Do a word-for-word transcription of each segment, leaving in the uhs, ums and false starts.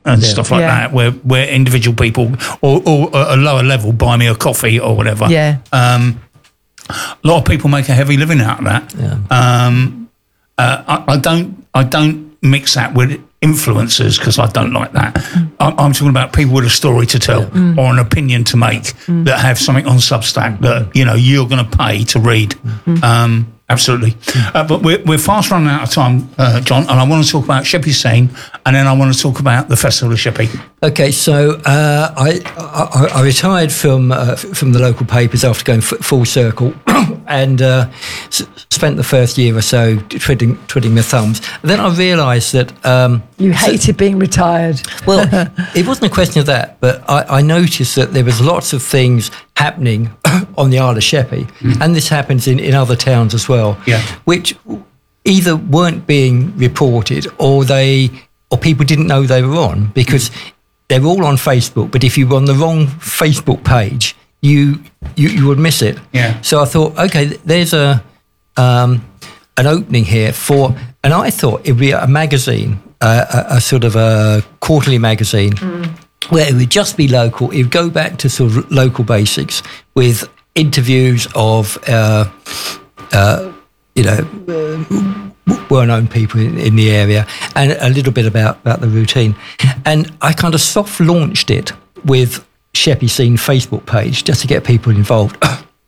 and Yeah. stuff like Yeah. that, where where individual people or, or at a lower level buy me a coffee or whatever. Yeah. Um, a lot of people make a heavy living out of that. Yeah. Um, uh, I, I don't I don't mix that with influencers because I don't like that. Mm. I, I'm talking about people with a story to tell Mm. or an opinion to make Mm. that have something on Substack that you know you're going to pay to read. Mm. Um, absolutely, uh, but we're we're fast running out of time, uh, John, and I want to talk about Sheppey Scene, and then I want to talk about the Festival of Sheppey. Okay, so uh, I, I I retired from uh, f- from the local papers after going f- full circle, and uh, s- spent the first year or so twiddling twiddling my thumbs. And then I realised that um, You hated being retired. well, it wasn't a question of that, but I, I noticed that there was lots of things happening on the Isle of Sheppey, and this happens in, in other towns as well, Yeah. which either weren't being reported or they or people didn't know they were on because they're all on Facebook. But if you were on the wrong Facebook page, you you, you would miss it. Yeah. So I thought, okay, there's a um, an opening here for, and I thought it'd be a magazine, uh, a, a sort of a quarterly magazine, where it would just be local. It would go back to sort of local basics with interviews of, uh, uh, you know, uh, well-known people in, in the area, and a little bit about, about the routine. And I kind of soft launched it with Sheppey Scene Facebook page just to get people involved.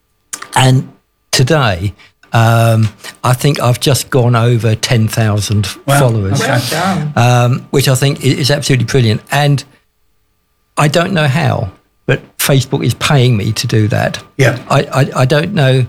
And today, um, I think I've just gone over ten thousand Wow. followers, Okay. Done. um, which I think i- is absolutely brilliant. And I don't know how, but Facebook is paying me to do that. Yeah. I, I, I don't know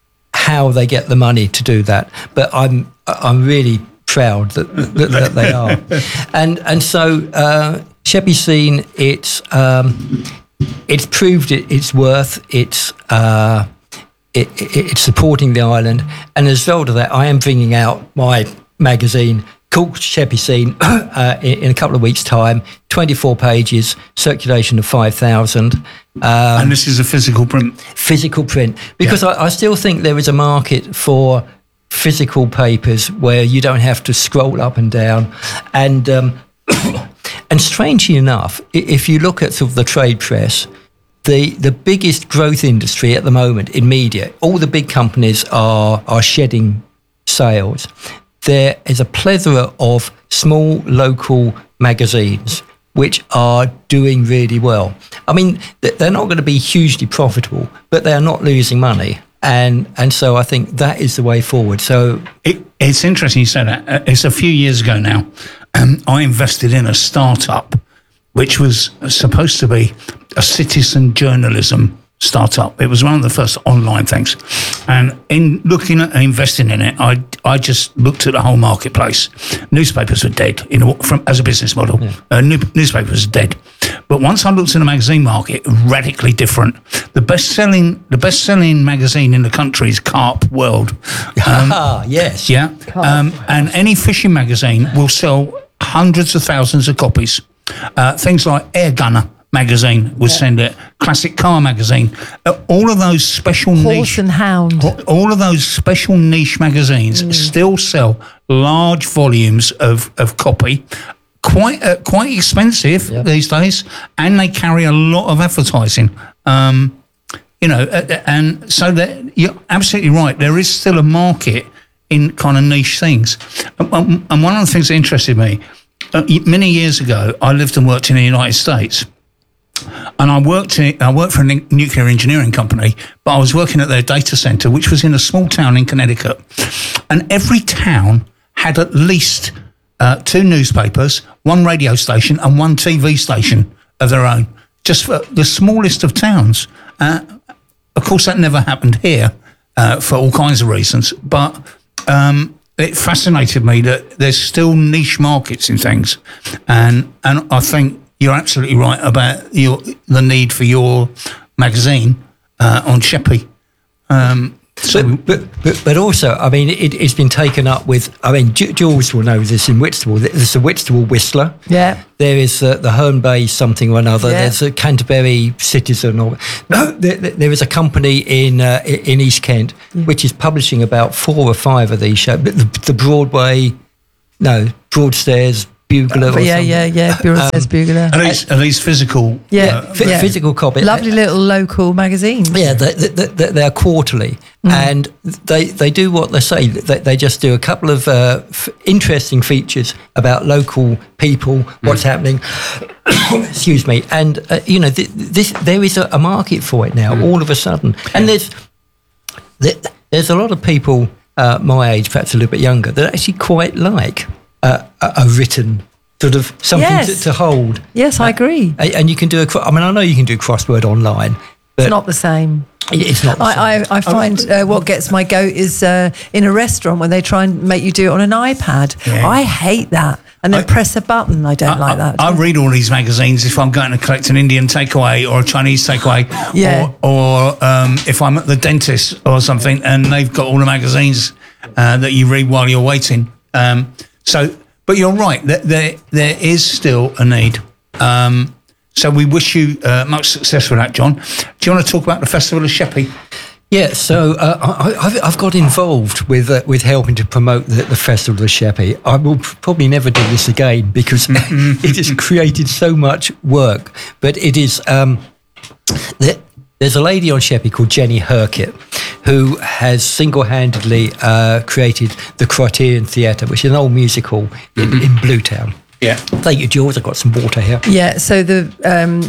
how they get the money to do that, but I'm I'm really proud that that, that they are. And and so uh, Sheppey Scene, it's um, it's proved it, its worth. It's uh, it, it, it's supporting the island, and as a result of that, I am bringing out my magazine called Sheppey Scene uh, in, in a couple of weeks' time. twenty-four pages, circulation of five thousand. Um, And this is a physical print. physical print, because I, I still think there is a market for physical papers where you don't have to scroll up and down. And um, and strangely enough, i- if you look at sort of the trade press, the the biggest growth industry at the moment in media, all the big companies are are shedding sales. There is a plethora of small local magazines which are doing really well. I mean, th- they're not going to be hugely profitable, but they are not losing money. And and so I think that is the way forward. So It, it's interesting you say that. Uh, It's a few years ago now. Um, I invested in a startup which was supposed to be a citizen journalism startup. It was one of the first online things. And in looking at investing in it, I I just looked at the whole marketplace. Newspapers were dead, you know, from as a business model. Uh, new, newspapers are dead. But once I looked at the magazine market, radically different. The best selling the best selling magazine in the country is Carp World. Um, ah, yes. yeah. Um, and any fishing magazine will sell hundreds of thousands of copies. Uh, things like Air Gunner magazine would send it, Classic Car magazine. Uh, all of those special Horse niche... and Hound. All of those special niche magazines still sell large volumes of, of copy, quite uh, quite expensive Yep. these days, and they carry a lot of advertising. Um, you know, uh, and so that you're absolutely right. There is still a market in kind of niche things. And, um, and one of the things that interested me, uh, many years ago, I lived and worked in the United States. And I worked in, I worked for a nu- nuclear engineering company, but I was working at their data center, which was in a small town in Connecticut. And every town had at least uh, two newspapers, one radio station, and one T V station of their own, just for the smallest of towns. Uh, of course, that never happened here uh, for all kinds of reasons, but um, it fascinated me that there's still niche markets in things. And, and I think you're absolutely right about your, the need for your magazine uh, on Sheppey. Um, so, But, but, but, but also, I mean, it, it's been taken up with, I mean, J- Jules will know this in Whitstable. There's the Whitstable Whistler. Yeah. There is uh, the Home Bay something or another. Yeah. There's a Canterbury Citizen. Or no, there, there is a company in uh, in East Kent which is publishing about four or five of these shows. But the, the Broadway, no, Broadstairs bugler. But or yeah, something. yeah, yeah. Bureau says bugler. At least, at least physical. Yeah, uh, F- yeah. Physical copy. Lovely little local magazines. Yeah, they, they, they, they're quarterly, and they they do what they say. They, they just do a couple of uh, f- interesting features about local people, what's happening. Excuse me, and uh, you know, th- this there is a, a market for it now. All of a sudden, and there's there, there's a lot of people uh, my age, perhaps a little bit younger, that actually quite like uh, a, a written sort of something Yes. to, to hold. Yes, I agree. A- And you can do a. cro- I mean, I know you can do crossword online, but It's not the same. it's not. the same. I, I, I find uh, what gets my goat is uh, in a restaurant when they try and make you do it on an iPad. Yeah. I hate that. And then I- press a button. I don't like that. I, I read all these magazines if I'm going to collect an Indian takeaway or a Chinese takeaway, Yeah. or, or um, if I'm at the dentist or something, and they've got all the magazines uh, that you read while you're waiting. Um, so, but you're right. There, there, there is still a need. Um, so we wish you uh, much success with that, John. Do you want to talk about the Festival of Sheppey? Yeah, so uh, I, I've, I've got involved with uh, with helping to promote the, the Festival of Sheppey. I will p- probably never do this again because it has created so much work. But it is um, there, there's a lady on Sheppey called Jenny Herkett who has single-handedly uh, created the Criterion Theatre, which is an old musical in, in Bluetown. Yeah. Thank you, George. I've got some water here. Yeah, so the um,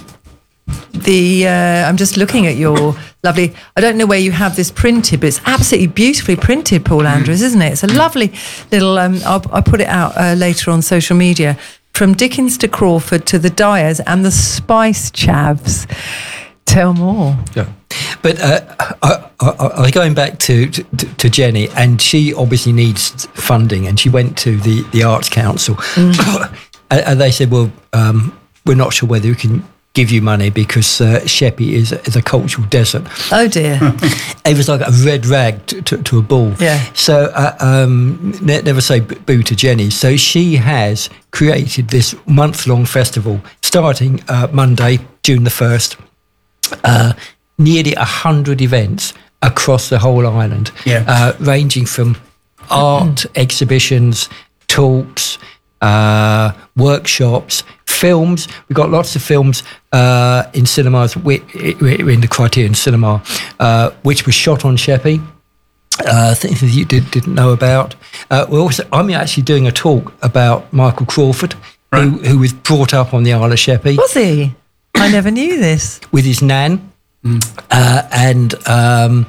the uh, I'm just looking at your lovely. I don't know where you have this printed, but it's absolutely beautifully printed, Paul Andrews, isn't it? It's a lovely little. Um, I'll, I'll put it out uh, later on social media. From Dickens to Crawford to the Dyers and the Spice Chavs. Tell more. Yeah. But uh, I, I, I going back to, to, to Jenny, and she obviously needs funding, and she went to the, the Arts Council, mm. and, and they said, well, um, we're not sure whether we can give you money because uh, Sheppey is, is a cultural desert. Oh dear. It was like a red rag to, to, to a bull. Yeah. So uh, um, ne- never say b- boo to Jenny. So she has created this month-long festival starting uh, Monday, June the first. Uh, nearly a hundred events across the whole island, Yeah. uh, ranging from art exhibitions, talks, uh, workshops, films. We've got lots of films uh, in cinemas. We're, we're in the Criterion Cinema, uh, which was shot on Sheppey. Uh, things that you did, didn't know about. Uh, we're also, I'm actually doing a talk about Michael Crawford, Right. who, who was brought up on the Isle of Sheppey Was he? I never knew this. with his nan, uh, and um,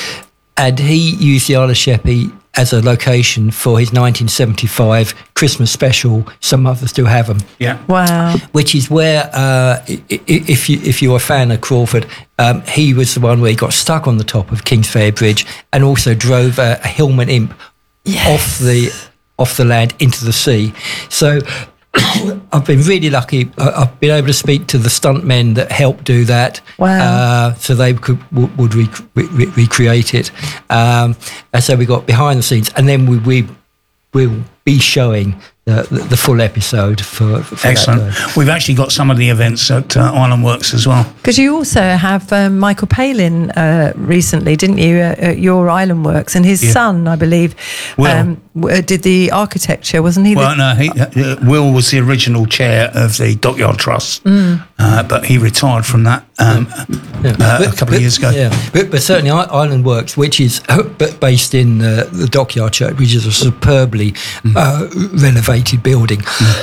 and he used the Isle of Sheppey as a location for his nineteen seventy-five Christmas special. Some others do have them, Yeah. Wow. which is where, uh, i- i- if you if you're a fan of Crawford, um, he was the one where he got stuck on the top of Kingsfair Bridge and also drove a, a Hillman imp Yes. off the off the land into the sea. So I've been really lucky. I- I've been able to speak to the stuntmen that helped do that. Wow. Uh, so they could w- would rec- re- recreate it. Um, and so we got behind the scenes, and then we we will be showing the, the, the full episode for, for that Excellent. day. We've actually got some of the events at uh, Island Works as well. Because you also have um, Michael Palin uh, recently, didn't you, uh, at your Island Works, and his Yeah. son, I believe, Will. um, w- did the architecture, wasn't he? Well, the, no, he, uh, Will was the original chair of the Dockyard Trust, Mm. uh, but he retired from that um, Yeah. uh, But- a couple but- of years ago. Yeah, but, but certainly I- Island Works, which is but based in uh, the Dockyard Church, which is a superbly uh, renovated building.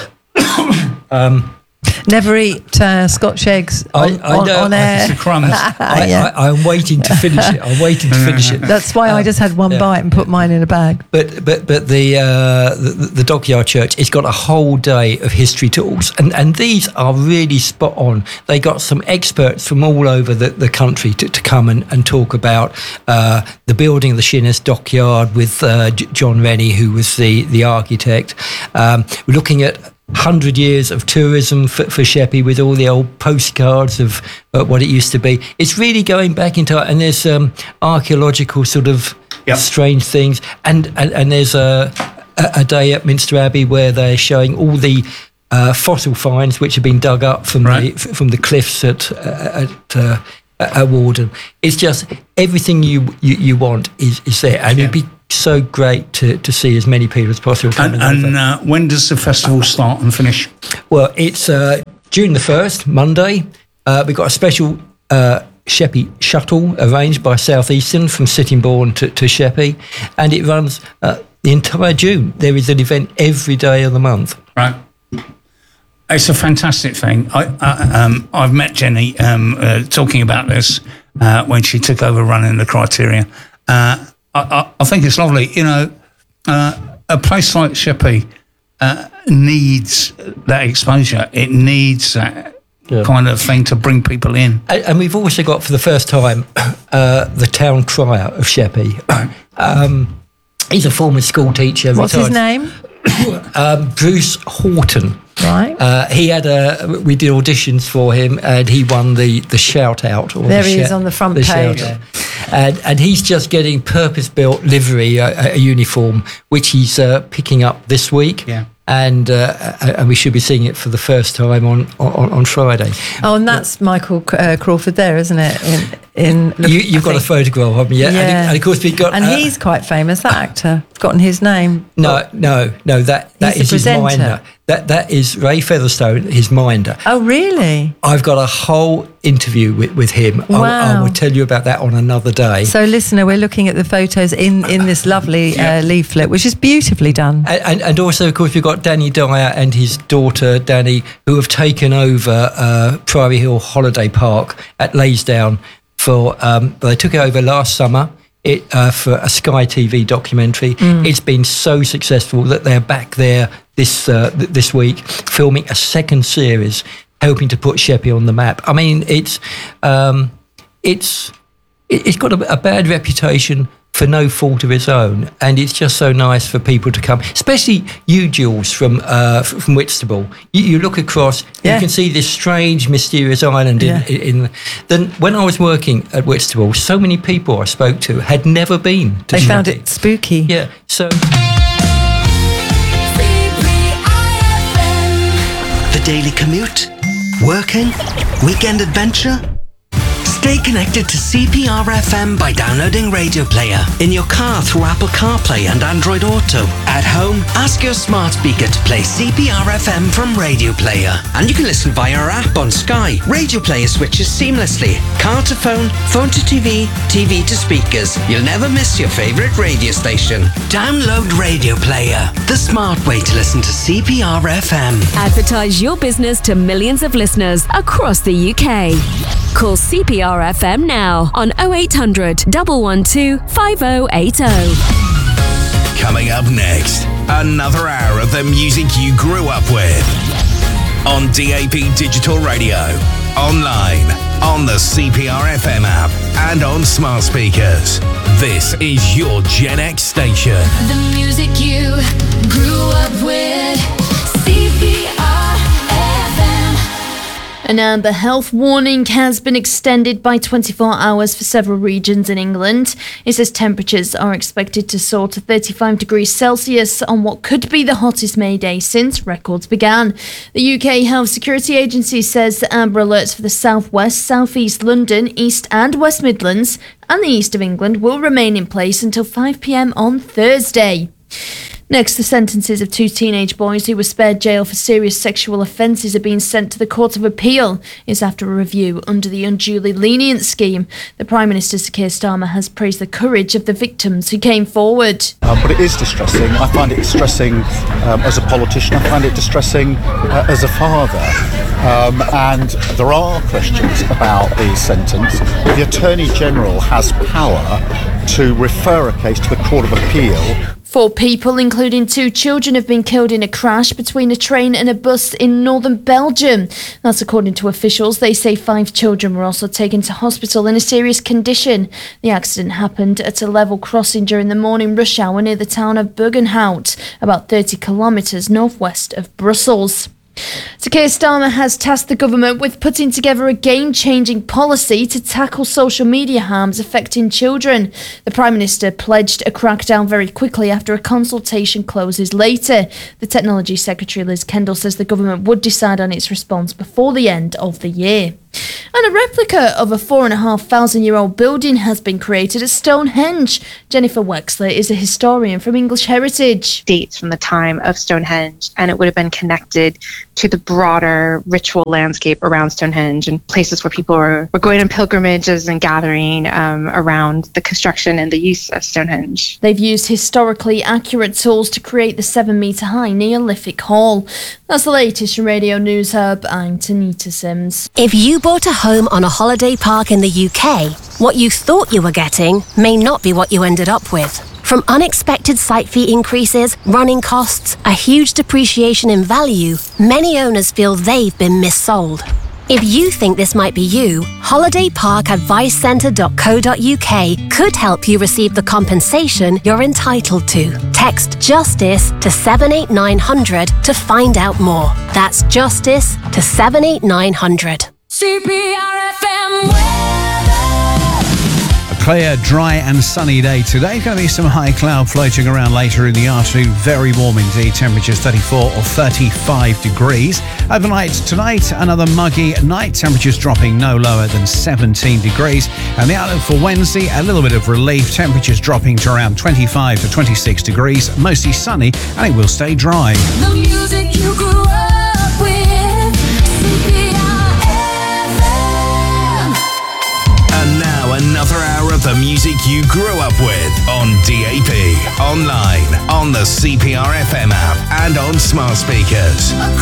um, Never eat uh, Scotch eggs I- on, I on, know. on air. It's the crumbs. I, Yeah. I, I'm waiting to finish it. I'm waiting to finish it. That's why I just had one yeah. bite and put mine in a bag. But but but the, uh, the the Dockyard Church, it's got a whole day of history talks, and, and these are really spot on. They got some experts from all over the, the country to, to come and, and talk about uh, the building of the Sheerness Dockyard with uh, J- John Rennie, who was the the architect. Um, we're looking at one hundred years of tourism for, for Sheppey with all the old postcards of uh, what it used to be. It's really going back into it, and there's um, archaeological sort of Yep. strange things, and and, and there's a, a a day at Minster Abbey where they're showing all the uh, fossil finds which have been dug up from Right. the f- from the cliffs at at uh, at Warden. It's just everything you you, you want is, is there, and Yeah. it'd be so great to, to see as many people as possible coming And, and over. uh, when does the festival start and finish? Well, it's uh, June the first, Monday. Uh, we've got a special uh, Sheppey shuttle arranged by South Eastern from Sittingbourne to, to Sheppey, and it runs uh, the entire June. There is an event every day of the month. Right. It's a fantastic thing. I, I, um, I've met Jenny um, uh, talking about this uh, when she took over running the Criteria. Uh, I, I, I think it's lovely. You know, uh, a place like Sheppey uh, needs that exposure. It needs that Yeah. kind of thing to bring people in. And, and we've also got for the first time uh, the town crier of Sheppey. Um, he's a former school teacher. What's retired. his name? Um, Bruce Horton. Right. Uh, he had a. We did auditions for him, and he won the the shout out. Or There the he is shout- on the front the page. shout out. And and he's just getting purpose built livery, a, a uniform, which he's uh, picking up this week. Yeah. And uh, and we should be seeing it for the first time on on, on Friday. Oh, and that's Michael uh, Crawford there, isn't it? In, in You, you've I got a think- photograph of me, yeah. And, Yeah. and of course we've got. And uh, he's quite famous, that actor. I've forgotten his name. No, no, no. That that He's is the his presenter. minder. That that is Ray Featherstone, his minder. Oh, really? I've got a whole interview with, with him. I, I Wow. will tell you about that on another day. So, listener, we're looking at the photos in, in this lovely uh, leaflet, which is beautifully done. And, and, and also, of course, we've got Danny Dyer and his daughter Danny, who have taken over uh, Priory Hill Holiday Park at Laysdown for. Um, they took it over last summer. It uh, for a Sky T V documentary. It's been so successful that they're back there this uh, th- this week, filming a second series, hoping to put Sheppey on the map. I mean, it's um, it's it- it's got a, a bad reputation for no fault of its own, and it's just so nice for people to come, especially you, Jules, from uh, f- from Whitstable. You, you look across, Yeah. you can see this strange, mysterious island. In, Yeah. in, in then, when I was working at Whitstable, so many people I spoke to had never been to They found Sheppey. it spooky. Yeah, so The daily commute? Working? Weekend adventure? Stay connected to C P R F M by downloading Radio Player in your car through Apple CarPlay and Android Auto. At home, ask your smart speaker to play C P R F M from Radio Player. And you can listen via our app on Sky. Radio Player switches seamlessly. Car to phone, phone to T V, T V to speakers. You'll never miss your favourite radio station. Download Radio Player, the smart way to listen to C P R F M. Advertise your business to millions of listeners across the U K. Call C P R F M now on oh eight hundred, one one two, five oh eight oh. Coming up next, another hour of the music you grew up with. On D A B Digital Radio, online, on the C P R F M app, and on smart speakers. This is your Gen X station. The music you grew up with. C P R F M. An amber health warning has been extended by twenty-four hours for several regions in England. It says temperatures are expected to soar to thirty-five degrees Celsius on what could be the hottest May day since records began. The U K Health Security Agency says the amber alerts for the South West, South East London, East and West Midlands and the East of England will remain in place until five p.m. on Thursday. Next, the sentences of two teenage boys who were spared jail for serious sexual offences are being sent to the Court of Appeal. It's after a review under the unduly lenient scheme. The Prime Minister, Sir Keir Starmer, has praised the courage of the victims who came forward. Um, but it is distressing. I find it distressing um, as a politician. I find it distressing uh, as a father. Um, and there are questions about the sentence. The Attorney General has power to refer a case to the Court of Appeal. Four people, including two children, have been killed in a crash between a train and a bus in northern Belgium. That's according to officials. They say five children were also taken to hospital in a serious condition. The accident happened at a level crossing during the morning rush hour near the town of Bergenhout, about thirty kilometres northwest of Brussels. Sir Keir Starmer has tasked the government with putting together a game-changing policy to tackle social media harms affecting children. The Prime Minister pledged a crackdown very quickly after a consultation closes later. The Technology Secretary Liz Kendall says the government would decide on its response before the end of the year. And a replica of a four and a half thousand year old building has been created at Stonehenge. Jennifer Wexler is a historian from English Heritage. Dates from the time of Stonehenge, and it would have been connected to the broader ritual landscape around Stonehenge and places where people were, were going on pilgrimages and gathering um, around the construction and the use of Stonehenge. They've used historically accurate tools to create the seven metre high Neolithic Hall. That's the latest from Radio News Hub. I'm Tanita Sims. If you bought a home on a holiday park in the U K, what you thought you were getting may not be what you ended up with. From unexpected site fee increases, running costs, a huge depreciation in value, many owners feel they've been missold. If you think this might be you, holiday park advice centre dot co dot U K could help you receive the compensation you're entitled to. Text JUSTICE to seven eight nine hundred to find out more. That's JUSTICE to seven eight nine hundred. C P R F M weather. A clear, dry and sunny day today. Going to be some high cloud floating around later in the afternoon. Very warm indeed. Temperatures thirty-four or thirty-five degrees. Overnight tonight, another muggy night. Temperatures dropping no lower than seventeen degrees. And the outlook for Wednesday, a little bit of relief. Temperatures dropping to around twenty-five to twenty-six degrees. Mostly sunny, and it will stay dry. The music you grew up with. C P R F M. And now another hour of the music you grew up with on D A P, online, on the C P R F M app and on smart speakers.